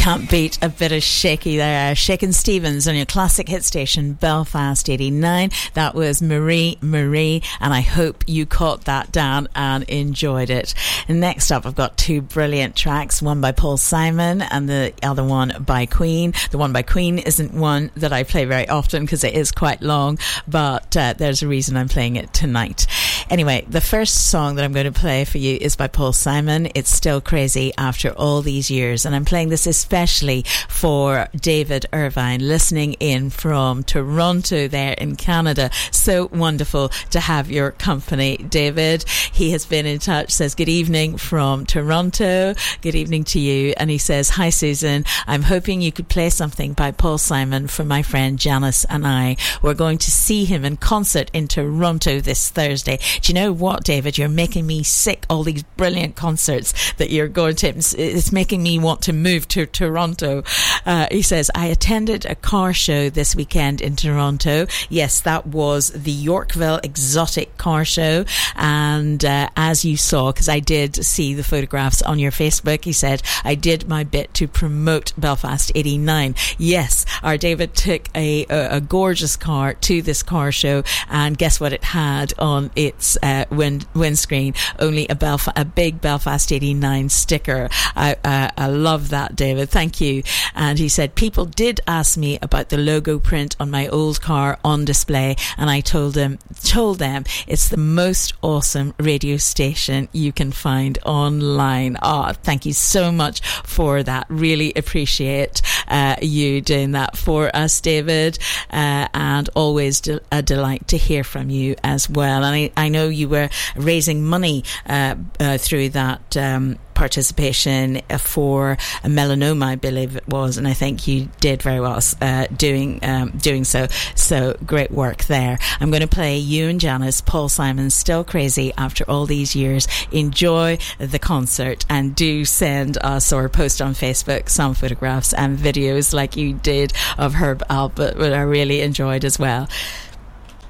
Can't beat a bit of shaky there. Shakin' Stevens on your classic hit station, Belfast 89. That was Marie, and I hope you caught that down and enjoyed it. And next up, I've got two brilliant tracks, one by Paul Simon and the other one by Queen. The one by Queen isn't one that I play very often because it is quite long, but there's a reason I'm playing it tonight. Anyway, the first song that I'm going to play for you is by Paul Simon. It's Still Crazy After All These Years, and I'm playing this especially for David Irvine, listening in from Toronto there in Canada. So wonderful to have your company, David. He has been in touch, says good evening from Toronto. Good evening to you. And he says, hi Susan, I'm hoping you could play something by Paul Simon for my friend Janice and I. We're going to see him in concert in Toronto this Thursday. Do you know what, David? You're making me sick, all these brilliant concerts that you're going to. It's making me want to move to Toronto. He says, I attended a car show this weekend in Toronto. Yes, that was the Yorkville Exotic Car Show. And as you saw, because I did see the photographs on your Facebook, he said, I did my bit to promote Belfast 89. Yes, our David took a gorgeous car to this car show, and guess what it had on its windscreen? Only a big Belfast 89 sticker. I love that, David. Thank you. And he said, people did ask me about the logo print on my old car on display, and I told them it's the most awesome radio station you can find online. Thank you so much for that. Really appreciate you doing that for us, David, and always a delight to hear from you as well. And I know you were raising money through that participation for a melanoma, I believe it was, and I think you did very well doing so. So great work there. I'm going to play you and Janice, Paul Simon, Still Crazy After All These Years. Enjoy the concert, and do send us or post on Facebook some photographs and videos like you did of Herb Alpert, which I really enjoyed as well.